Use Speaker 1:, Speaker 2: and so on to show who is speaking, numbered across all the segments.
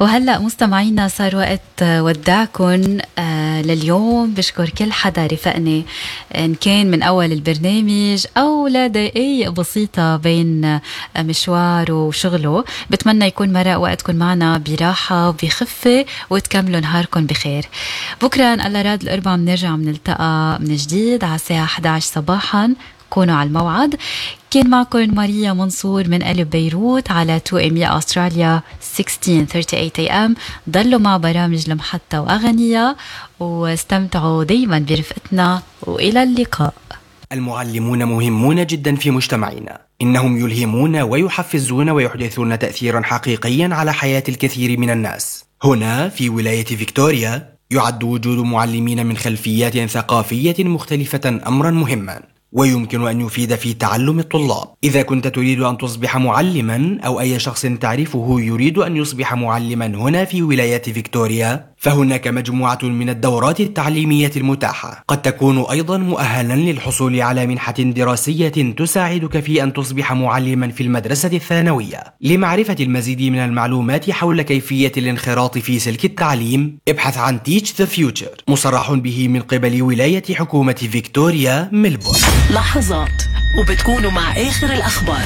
Speaker 1: وهلأ مستمعينا صار وقت وداكن لليوم. بشكر كل حدا رفقني إن كان من أول البرنامج أو لدقايق بسيطة بين مشوار وشغله. بتمنى يكون مرق وقتكم معنا براحة وبخفة وتكملوا نهاركم بخير. بكرة إن الله راد الأربعاء بنرجع منلتقى من جديد على الساعة 11 صباحا. كونوا على الموعد. كان معكم ماريا منصور من قلب بيروت على 2AM أستراليا 16:38 AM. ضلوا مع برامج المحطة وأغنية واستمتعوا دايما برفقتنا وإلى اللقاء.
Speaker 2: المعلمون مهمون جدا في مجتمعنا. إنهم يلهمون ويحفزون ويحدثون تأثيرا حقيقيا على حياة الكثير من الناس. هنا في ولاية فيكتوريا يعد وجود معلمين من خلفيات ثقافية مختلفة أمرا مهما، ويمكن أن يفيد في تعلم الطلاب. إذا كنت تريد أن تصبح معلما أو أي شخص تعرفه يريد أن يصبح معلما هنا في ولاية فيكتوريا، فهناك مجموعة من الدورات التعليمية المتاحة. قد تكون أيضا مؤهلا للحصول على منحة دراسية تساعدك في أن تصبح معلما في المدرسة الثانوية. لمعرفة المزيد من المعلومات حول كيفية الانخراط في سلك التعليم، ابحث عن Teach the Future، مصرح به من قبل ولاية حكومة فيكتوريا ملبورن.
Speaker 3: لحظات وبتكونوا مع آخر الأخبار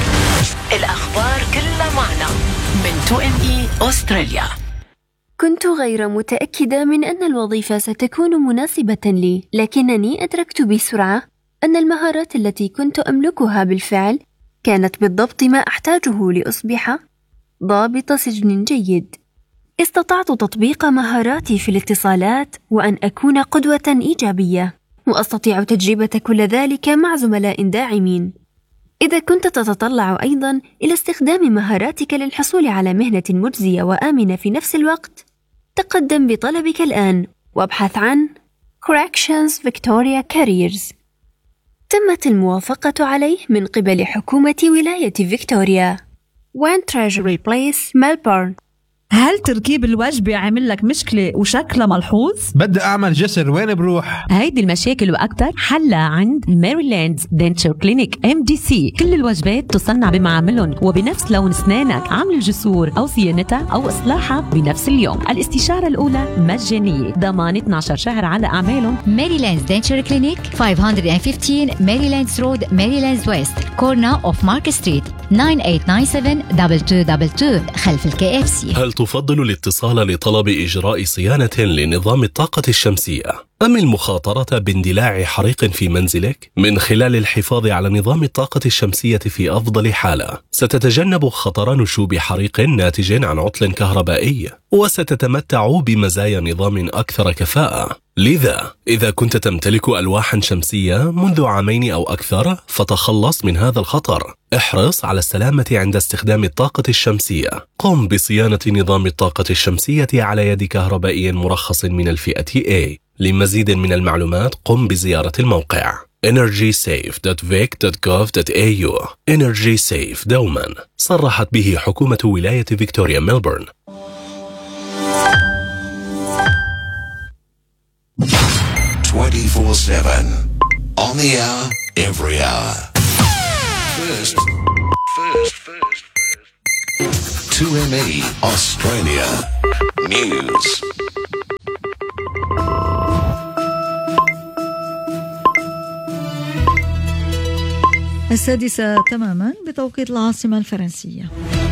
Speaker 3: كلها معنا من 2ME أستراليا.
Speaker 4: كنت غير متأكدة من أن الوظيفة ستكون مناسبة لي، لكنني أدركت بسرعة أن المهارات التي كنت أملكها بالفعل كانت بالضبط ما أحتاجه لأصبح ضابط سجن جيد. استطعت تطبيق مهاراتي في الاتصالات وأن أكون قدوة إيجابية، وأستطيع تجربة كل ذلك مع زملاء داعمين. إذا كنت تتطلع أيضا إلى استخدام مهاراتك للحصول على مهنة مجزية وآمنة في نفس الوقت، تقدم بطلبك الآن وابحث عن Corrections Victoria Careers. تمت الموافقة عليه من قبل حكومة ولاية فيكتوريا. 1 Treasury Place Melbourne.
Speaker 5: هل تركيب الوجبة عامل لك مشكلة وشكلها ملحوظ؟
Speaker 6: بدي أعمل جسر، وين بروح؟
Speaker 7: هيدي المشاكل وأكتر حلها عند ميريلاند دنتشر كلينيك MDC. كل الوجبات تصنع بمعاملهم وبنفس لون أسنانك. عمل الجسور أو صيانتها أو إصلاحها بنفس اليوم. الاستشارة الأولى مجانية، ضمان 12 شهر على أعمالهم.
Speaker 8: ميريلاند دنتشر كلينيك 515 ميريلاند رود ميريلاند ويست كورنر أوف مارك ستريت 9897-2222 خلف الKFC.
Speaker 9: هل تفضل الاتصال لطلب إجراء صيانة لنظام الطاقة الشمسية أم المخاطرة باندلاع حريق في منزلك؟ من خلال الحفاظ على نظام الطاقة الشمسية في أفضل حالة، ستتجنب خطر نشوب حريق ناتج عن عطل كهربائي، وستتمتع بمزايا نظام أكثر كفاءة. لذا إذا كنت تمتلك ألواحا شمسية منذ 2 عام أو أكثر، فتخلص من هذا الخطر. احرص على السلامة عند استخدام الطاقة الشمسية. قم بصيانة نظام الطاقة الشمسية على يد كهربائي مرخص من الفئة A. لمزيد من المعلومات قم بزيارة الموقع energysafe.vic.gov.au. Energy Safe دوما صرحت به حكومة ولاية فيكتوريا ملبورن.
Speaker 10: 24/7 on the hour, every hour. First. 2ME Australia News.
Speaker 5: السادسة تماما بتوقيت العاصمة الفرنسية.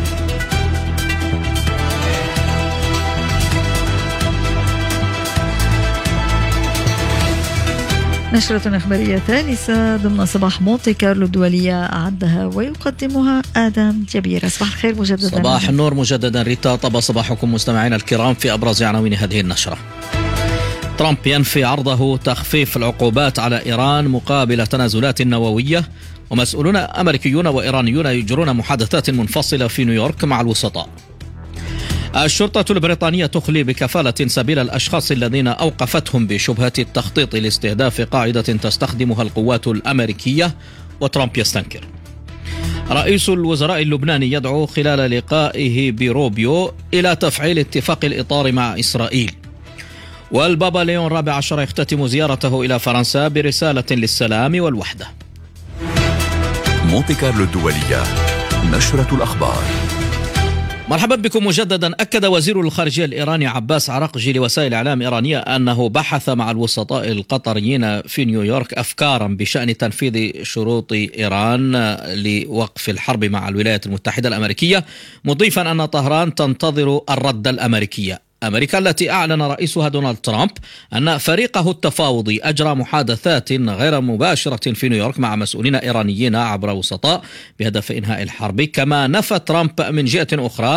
Speaker 5: نشرة إخبارية ثالثة ضمن صباح مونتي كارلو الدولية أعدها ويقدمها آدم جبير. صباح الخير مجددا.
Speaker 11: صباح النور مجددا ريتا. طب صباحكم مستمعينا الكرام. في أبرز عناوين هذه النشرة: ترامب ينفي عرضه تخفيف العقوبات على إيران مقابل تنازلات نووية، ومسؤولون أمريكيون وإيرانيون يجرون محادثات منفصلة في نيويورك مع الوسطاء. الشرطة البريطانية تخلي بكفالة سبيل الأشخاص الذين أوقفتهم بشبهة التخطيط لاستهداف قاعدة تستخدمها القوات الأمريكية، وترامب يستنكر. رئيس الوزراء اللبناني يدعو خلال لقائه بروبيو إلى تفعيل اتفاق الإطار مع إسرائيل. والبابا ليون 14 يختتم زيارته إلى فرنسا برسالة للسلام والوحدة.
Speaker 10: مونتي كارلو الدولية، نشرة الأخبار.
Speaker 11: مرحبا بكم مجددا. أكد وزير الخارجية الإيراني عباس عراقجي لوسائل إعلام إيرانية أنه بحث مع الوسطاء القطريين في نيويورك أفكارا بشأن تنفيذ شروط إيران لوقف الحرب مع الولايات المتحدة الأمريكية، مضيفا أن طهران تنتظر الرد الأمريكي. أمريكا التي أعلن رئيسها دونالد ترامب أن فريقه التفاوضي أجرى محادثات غير مباشرة في نيويورك مع مسؤولين إيرانيين عبر وسطاء بهدف إنهاء الحرب. كما نفى ترامب من جهة أخرى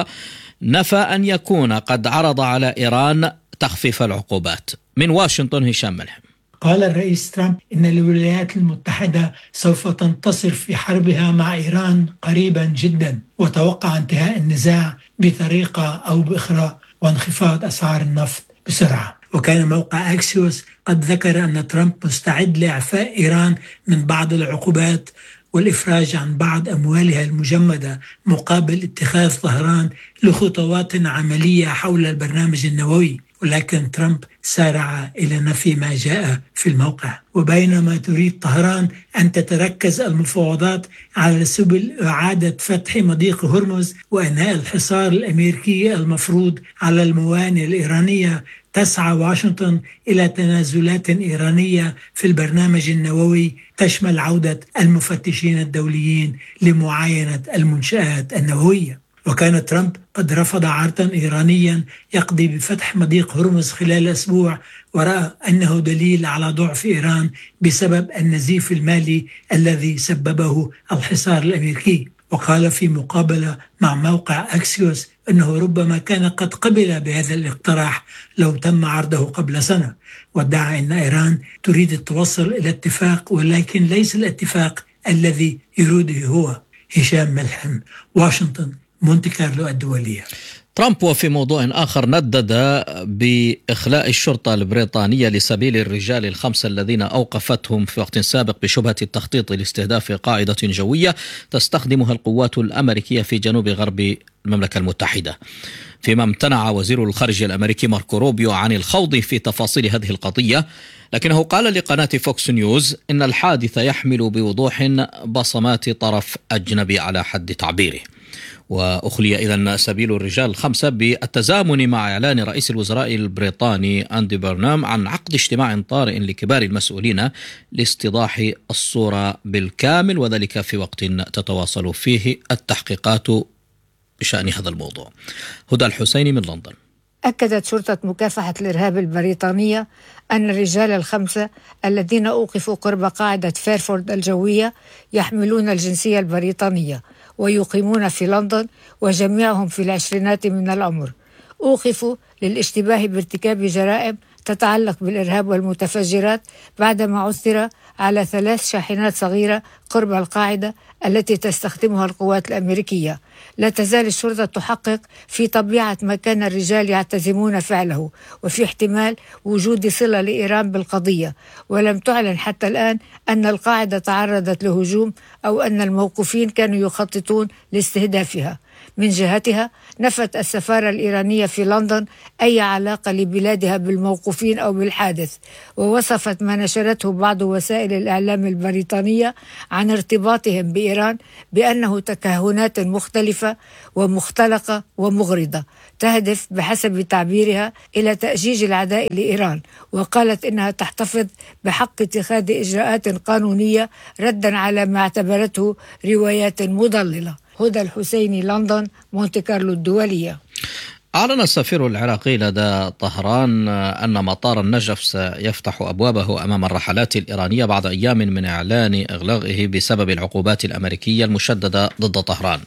Speaker 11: أن يكون قد عرض على إيران تخفيف العقوبات. من واشنطن هشام ملحم.
Speaker 12: قال الرئيس ترامب إن الولايات المتحدة سوف تنتصر في حربها مع إيران قريبا جدا، وتوقع انتهاء النزاع بطريقة أو بأخرى وانخفاض أسعار النفط بسرعة. وكان موقع أكسيوس قد ذكر أن ترامب مستعد لإعفاء إيران من بعض العقوبات والإفراج عن بعض أموالها المجمدة مقابل اتخاذ طهران لخطوات عملية حول البرنامج النووي، ولكن ترامب سارع إلى نفي ما جاء في الموقع. وبينما تريد طهران أن تتركز المفاوضات على سبل إعادة فتح مضيق هرمز وإنهاء الحصار الأمريكي المفروض على الموانئ الإيرانية، تسعى واشنطن إلى تنازلات إيرانية في البرنامج النووي تشمل عودة المفتشين الدوليين لمعاينة المنشآت النووية. وكان ترامب قد رفض عرضا إيرانيا يقضي بفتح مضيق هرمز خلال أسبوع، ورأى أنه دليل على ضعف إيران بسبب النزيف المالي الذي سببه الحصار الأمريكي. وقال في مقابلة مع موقع أكسيوس أنه ربما كان قد قبل بهذا الاقتراح لو تم عرضه قبل سنة، وادعى أن إيران تريد التوصل إلى اتفاق، ولكن ليس الاتفاق الذي يريده هو. هشام ملحم، واشنطن، مونتي كارلو الدولية.
Speaker 11: ترامب وفي موضوع آخر ندد بإخلاء الشرطة البريطانية لسبيل الرجال الخمسة الذين أوقفتهم في وقت سابق بشبهة التخطيط لاستهداف قاعدة جوية تستخدمها القوات الأمريكية في جنوب غرب المملكة المتحدة، فيما امتنع وزير الخارجية الأمريكي ماركو روبيو عن الخوض في تفاصيل هذه القضية، لكنه قال لقناة فوكس نيوز إن الحادث يحمل بوضوح بصمات طرف أجنبي على حد تعبيره. وأخلي إذن سبيل الرجال الخمسة بالتزامن مع إعلان رئيس الوزراء البريطاني أندي برنام عن عقد اجتماع طارئ لكبار المسؤولين لاستيضاح الصورة بالكامل، وذلك في وقت تتواصل فيه التحقيقات بشأن هذا الموضوع. هدى الحسيني من لندن.
Speaker 13: أكدت شرطة مكافحة الإرهاب البريطانية أن الرجال الخمسة الذين أوقفوا قرب قاعدة فيرفورد الجوية يحملون الجنسية البريطانية ويقيمون في لندن، وجميعهم في العشرينات من العمر. أوقفوا للاشتباه بارتكاب جرائم تتعلق بالإرهاب والمتفجرات بعدما عثر على 3 شاحنات صغيرة قرب القاعدة التي تستخدمها القوات الأمريكية. لا تزال الشرطة تحقق في طبيعة ما كان الرجال يعتزمون فعله، وفي احتمال وجود صلة لإيران بالقضية، ولم تعلن حتى الآن أن القاعدة تعرضت لهجوم أو أن الموقوفين كانوا يخططون لاستهدافها. من جهتها نفت السفارة الإيرانية في لندن أي علاقة لبلادها بالموقوفين أو بالحادث، ووصفت ما نشرته بعض وسائل الإعلام البريطانية عن ارتباطهم بإيران بأنه تكهنات مختلفة ومختلقة ومغرضة تهدف بحسب تعبيرها إلى تأجيج العداء لإيران، وقالت إنها تحتفظ بحق اتخاذ إجراءات قانونية ردا على ما اعتبرته روايات مضللة. هدى الحسيني، لندن، مونتي كارلو الدولية.
Speaker 11: أعلن السفير العراقي لدى طهران أن مطار النجف سيفتح أبوابه أمام الرحلات الإيرانية بعد أيام من إعلان إغلاقه بسبب العقوبات الأمريكية المشددة ضد طهران.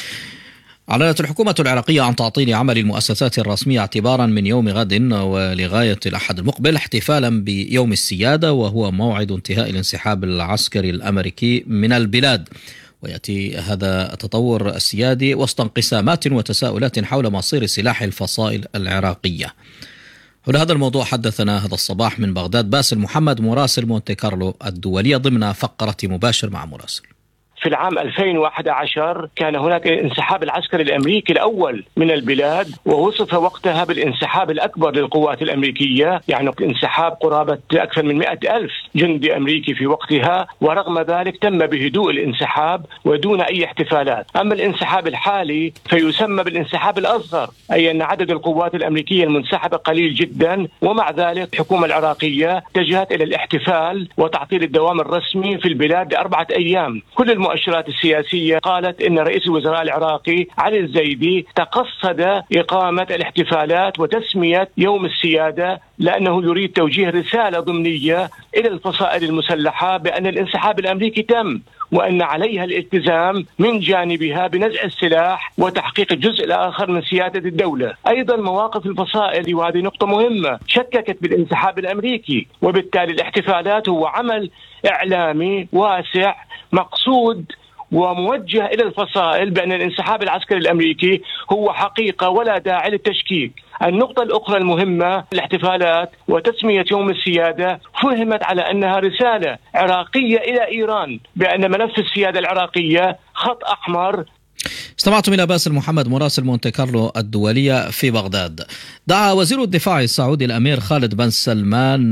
Speaker 11: أعلنت الحكومة العراقية عن تعطيل عمل المؤسسات الرسمية اعتبارا من يوم غد ولغاية الأحد المقبل، احتفالا بيوم السيادة، وهو موعد انتهاء الانسحاب العسكري الأمريكي من البلاد. ويأتي هذا التطور السيادي وسط انقسامات وتساؤلات حول مصير سلاح الفصائل العراقية. ولهذا الموضوع حدثنا هذا الصباح من بغداد باسل محمد مراسل مونتي كارلو الدولية ضمن فقرة مباشر مع مراسل.
Speaker 14: في العام 2011 كان هناك انسحاب العسكري الأمريكي الأول من البلاد، ووصف وقتها بالانسحاب الأكبر للقوات الأمريكية، يعني انسحاب قرابة أكثر من 100,000 جندي أمريكي في وقتها، ورغم ذلك تم بهدوء الانسحاب ودون أي احتفالات. أما الانسحاب الحالي فيسمى بالانسحاب الأصغر، أي أن عدد القوات الأمريكية المنسحبة قليل جدا، ومع ذلك الحكومة العراقية اتجهت إلى الاحتفال وتعطيل الدوام الرسمي في البلاد ل4 أيام. كل المؤشرات السياسية قالت إن رئيس الوزراء العراقي علي الزيدي تقصد إقامة الاحتفالات وتسمية يوم السيادة، لأنه يريد توجيه رسالة ضمنية إلى الفصائل المسلحة بأن الانسحاب الأمريكي تم، وأن عليها الالتزام من جانبها بنزع السلاح وتحقيق الجزء الآخر من سيادة الدولة. أيضا مواقف الفصائل، وهذه نقطة مهمة، شككت بالانسحاب الأمريكي، وبالتالي الاحتفالات هو عمل إعلامي واسع مقصود وموجه إلى الفصائل بأن الانسحاب العسكري الأمريكي هو حقيقة ولا داعي للتشكيك. النقطة الأخرى المهمة، الاحتفالات وتسمية يوم السيادة فهمت على أنها رسالة عراقية إلى إيران بأن ملف السيادة العراقية خط أحمر.
Speaker 11: استمعتم إلى باسل محمد مراسل مونتي كارلو الدولية في بغداد. دعا وزير الدفاع السعودي الأمير خالد بن سلمان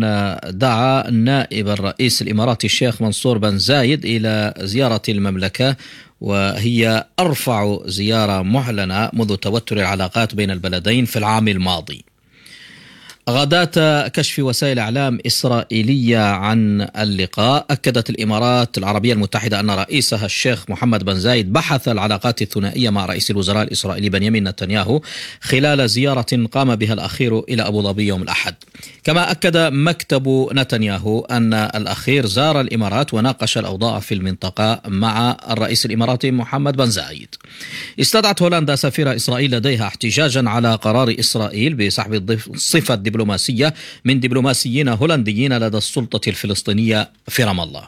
Speaker 11: نائب الرئيس الإماراتي الشيخ منصور بن زايد إلى زيارة المملكة، وهي أرفع زيارة معلنة منذ توتر العلاقات بين البلدين في العام الماضي. غداة كشف وسائل إعلام إسرائيلية عن اللقاء، أكدت الإمارات العربية المتحدة أن رئيسها الشيخ محمد بن زايد بحث العلاقات الثنائية مع رئيس الوزراء الإسرائيلي بنيامين نتنياهو خلال زيارة قام بها الأخير إلى أبو ظبي يوم الأحد. كما أكد مكتب نتنياهو أن الأخير زار الإمارات وناقش الأوضاع في المنطقة مع الرئيس الإماراتي محمد بن زايد. استدعت هولندا سفير إسرائيل لديها احتجاجا على قرار إسرائيل بسحب الصفة الدبلوماسية من دبلوماسيين هولنديين لدى السلطة الفلسطينية في رام الله.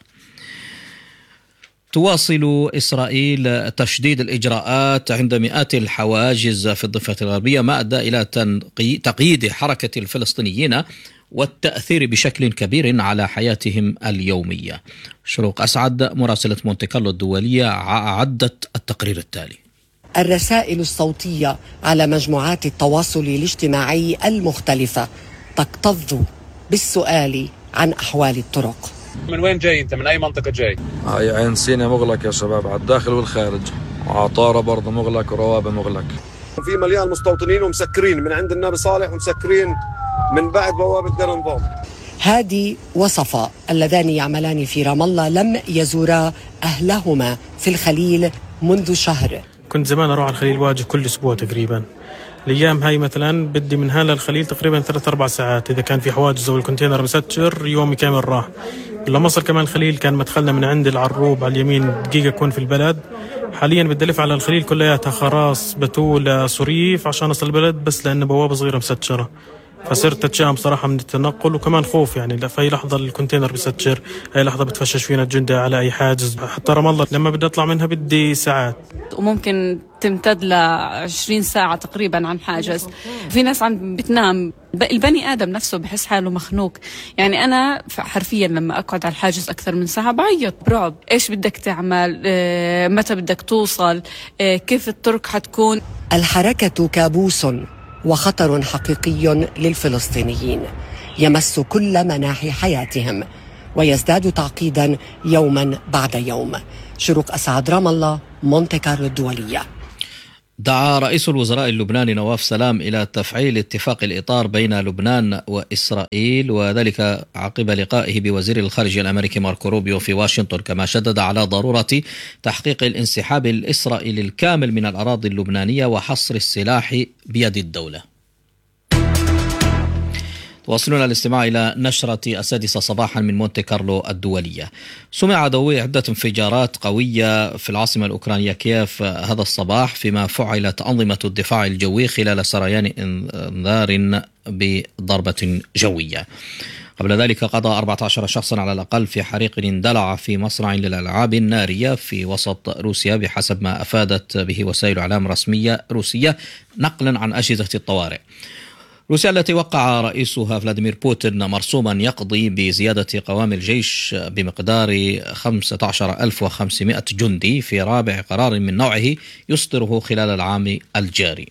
Speaker 11: تواصل إسرائيل تشديد الإجراءات عند مئات الحواجز في الضفة الغربية، ما أدى إلى تقييد حركة الفلسطينيين والتأثير بشكل كبير على حياتهم اليومية. شروق أسعد مراسلة مونتي كارلو الدولية أعدت التقرير التالي.
Speaker 15: الرسائل الصوتية على مجموعات التواصل الاجتماعي المختلفة تكتظ بالسؤال عن أحوال الطرق.
Speaker 16: من وين جاي أنت؟ من أي منطقة جاي؟
Speaker 17: هاي عين سينا مغلق يا شباب، على الداخل والخارج، وعطارة برضه مغلق وروابة مغلق.
Speaker 18: في مليان مستوطنين ومسكرين من عند النبي صالح ومسكرين من بعد بوابة دير النظام.
Speaker 15: هادي وصفا اللذان يعملان في رام الله لم يزورا أهلهما في الخليل منذ شهر.
Speaker 19: كنت زمان أروح على الخليل واجه كل أسبوع تقريبا. الأيام هاي مثلا بدي من هلا الخليل تقريبا 3-4 ساعات، إذا كان في حواجز أو الكونتينر مسجر يومي كامل راح. لما أصل كمان الخليل كان مدخلنا من عند العروب على اليمين دقيقة أكون في البلد. حاليا بدي ألف على الخليل كلياتها خراص بتولة صريف عشان أصل البلد، بس لأن بوابة صغيرة مسجرة، فصرت أتشائم صراحة من التنقل وكمان خوف، يعني في أي لحظة الكونتينر بيسجر، أي لحظة بتفشش فينا الجندة على أي حاجز. حتى رام الله لما بدي أطلع منها بدي ساعات،
Speaker 20: وممكن تمتد ل20 ساعة تقريبا عن حاجز. في ناس عم بتنام، البني آدم نفسه بحس حاله مخنوق. يعني أنا حرفيا لما أقعد على الحاجز أكثر من ساعة بعيط برعب. إيش بدك تعمل؟ متى بدك توصل؟ كيف الطرق حتكون؟
Speaker 15: الحركة كابوس وخطر حقيقي للفلسطينيين يمس كل مناحي حياتهم ويزداد تعقيدا يوما بعد يوم. شروق أسعد، رام الله، مونتي كارلو الدولية.
Speaker 11: دعا رئيس الوزراء اللبناني نواف سلام إلى تفعيل اتفاق الإطار بين لبنان وإسرائيل، وذلك عقب لقائه بوزير الخارجية الأمريكي ماركو روبيو في واشنطن، كما شدد على ضرورة تحقيق الانسحاب الإسرائيلي الكامل من الأراضي اللبنانية وحصر السلاح بيد الدولة. واصلنا الاستماع إلى نشرة 6 صباحا من مونتي كارلو الدولية. سمع ضوء عدة انفجارات قوية في العاصمة الأوكرانية كييف هذا الصباح، فيما فعلت أنظمة الدفاع الجوي خلال سريان انذار بضربة جوية. قبل ذلك قضى 14 شخصا على الأقل في حريق اندلع في مصنع للألعاب النارية في وسط روسيا، بحسب ما أفادت به وسائل إعلام رسمية روسية نقلا عن أجهزة الطوارئ. روسيا التي وقع رئيسها فلاديمير بوتين مرسوما يقضي بزيادة قوام الجيش بمقدار 15,500 جندي في رابع قرار من نوعه يصدره خلال العام الجاري.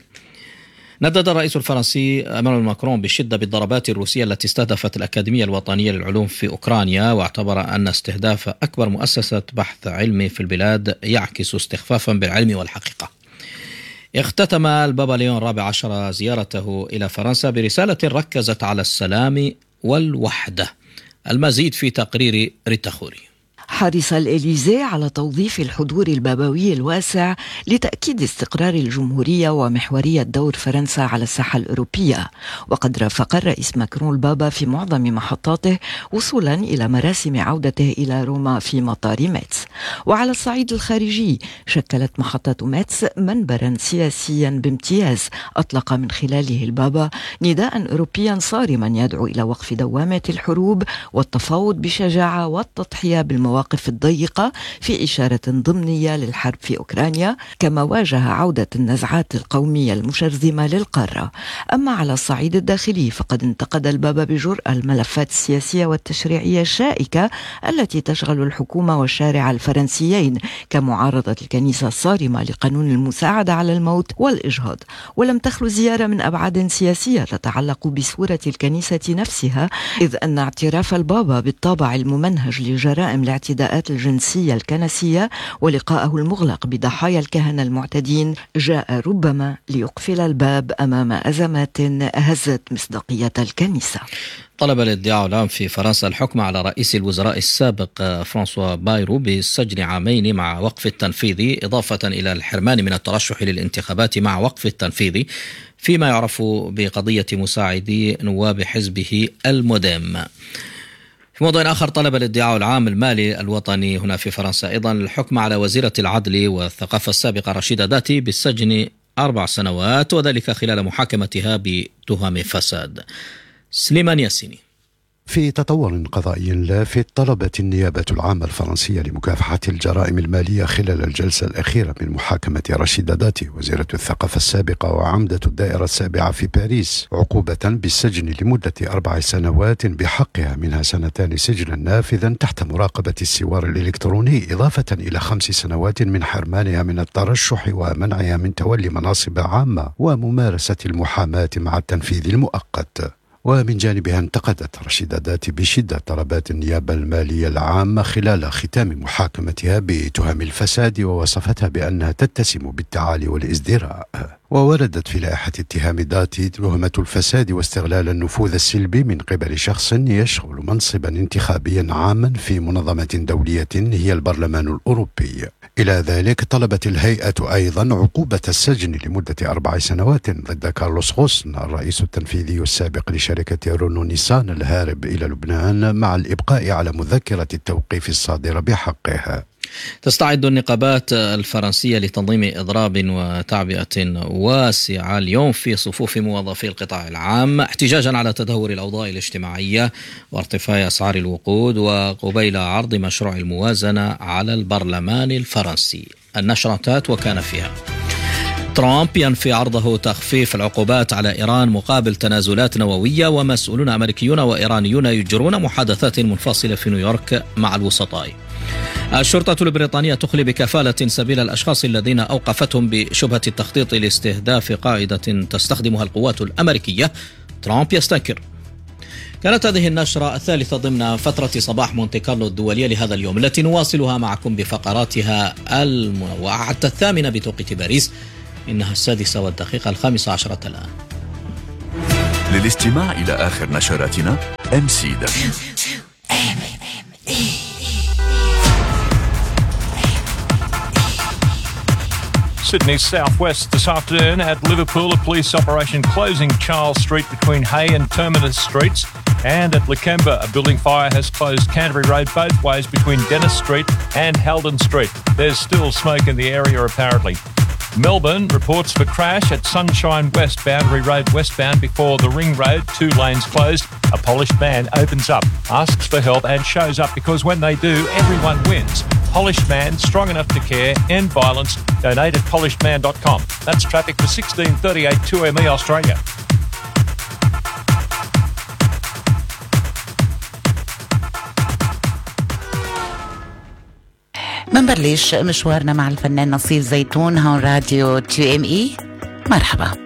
Speaker 11: ندد الرئيس الفرنسي إيمانويل ماكرون بشدة بالضربات الروسية التي استهدفت الأكاديمية الوطنية للعلوم في أوكرانيا، واعتبر أن استهداف أكبر مؤسسة بحث علمي في البلاد يعكس استخفافا بالعلم والحقيقة. اختتم البابا ليون الرابع عشر زيارته إلى فرنسا برسالة ركزت على السلام والوحدة. المزيد في تقرير ريتا خوري.
Speaker 21: حرص الإليزيه على توظيف الحضور البابوي الواسع لتأكيد استقرار الجمهورية ومحورية دور فرنسا على الساحة الأوروبية، وقد رافق الرئيس ماكرون البابا في معظم محطاته وصولا إلى مراسم عودته إلى روما في مطار ميتس. وعلى الصعيد الخارجي شكلت محطة ميتس منبرا سياسيا بامتياز أطلق من خلاله البابا نداء أوروبيا صارما يدعو إلى وقف دوامة الحروب والتفاوض بشجاعة والتضحية بالمواقف الضيقة في إشارة ضمنية للحرب في أوكرانيا، كما واجه عودة النزعات القومية المشرذمة للقارة. أما على الصعيد الداخلي فقد انتقد البابا بجرأة الملفات السياسية والتشريعية الشائكة التي تشغل الحكومة والشارع الفرنسيين، كمعارضة الكنيسة الصارمة لقانون المساعدة على الموت والإجهاض. ولم تخلو زيارة من أبعاد سياسية تتعلق بصورة الكنيسة نفسها، إذ أن اعتراف البابا بالطابع الممنهج لجرائم الاعتداءات الجنسية الكنسية ولقاءه المغلق بضحايا الكهنة المعتدين جاء ربما ليقفل الباب أمام أزمات هزت مصداقية الكنيسة.
Speaker 11: طلب الادعاء العام في فرنسا الحكم على رئيس الوزراء السابق فرانسوا بايرو بالسجن عامين مع وقف التنفيذ، إضافة إلى الحرمان من الترشح للانتخابات مع وقف التنفيذ، فيما يعرف بقضية مساعدي نواب حزبه الموديم. في موضوع آخر، طلب الادعاء العام المالي الوطني هنا في فرنسا أيضا الحكم على وزيرة العدل والثقافة السابقة رشيدة داتي بالسجن 4 سنوات، وذلك خلال محاكمتها بتهم فساد. سليمان ياسيني.
Speaker 22: في تطور قضائي لافت، طلبت النيابة العامة الفرنسية لمكافحة الجرائم المالية خلال الجلسة الأخيرة من محاكمة رشيدة داتي وزيرة الثقافة السابقة وعمدة الدائرة السابعة في باريس عقوبة بالسجن لمدة 4 سنوات بحقها منها 2 سجنا نافذا تحت مراقبة السوار الإلكتروني، إضافة إلى 5 سنوات من حرمانها من الترشح ومنعها من تولي مناصب عامة وممارسة المحاماة مع التنفيذ المؤقت. ومن جانبها انتقدت رشيدة داتي بشدة طلبات النيابة المالية العامة خلال ختام محاكمتها بتهم الفساد، ووصفتها بأنها تتسم بالتعالي والازدراء. ووردت في لائحة اتهام داتي تهمة الفساد واستغلال النفوذ السلبي من قبل شخص يشغل منصبا انتخابيا عاما في منظمة دولية هي البرلمان الأوروبي. إلى ذلك طلبت الهيئة أيضا عقوبة السجن لمدة 4 سنوات ضد كارلوس غوسن الرئيس التنفيذي السابق لشركة رونو نيسان الهارب إلى لبنان، مع الإبقاء على مذكرة التوقيف الصادرة بحقه.
Speaker 11: تستعد النقابات الفرنسية لتنظيم إضراب وتعبئة واسعة اليوم في صفوف موظفي القطاع العام، احتجاجا على تدهور الأوضاع الاجتماعية وارتفاع أسعار الوقود، وقبيل عرض مشروع الموازنة على البرلمان الفرنسي. النشرات وكان فيها: ترامب ينفي عرضه تخفيف العقوبات على إيران مقابل تنازلات نووية، ومسؤولون أمريكيون وإيرانيون يجرون محادثات منفصلة في نيويورك مع الوسطاء. الشرطة البريطانية تخلي بكفالة سبيل الأشخاص الذين أوقفتهم بشبهة التخطيط لاستهداف قاعدة تستخدمها القوات الأمريكية. ترامب يستنكر. كانت هذه النشرة الثالثة ضمن فترة صباح مونتي كارلو الدولية لهذا اليوم، التي نواصلها معكم بفقراتها المنوعة حتى 8 بتوقيت باريس. إنها 6:15 الآن.
Speaker 23: للاستماع إلى آخر نشراتنا MCW.
Speaker 24: Sydney's southwest this afternoon at Liverpool, a police operation closing Charles Street between Hay and Terminus Streets. And at Lakemba, a building fire has closed Canterbury Road both ways between Dennis Street and Halden Street. There's still smoke in the area apparently. Melbourne reports for crash at Sunshine West, Boundary Road westbound before the Ring Road, 2 lanes closed. A polished man opens up, asks for help and shows up, because when they do, everyone wins. Polished man, strong enough to care, end violence. Donate at polishedman.com. That's traffic for 1638 2ME Australia.
Speaker 1: تنبلش مشوارنا مع الفنان نصير زيتون هون راديو 2ME. مرحبا.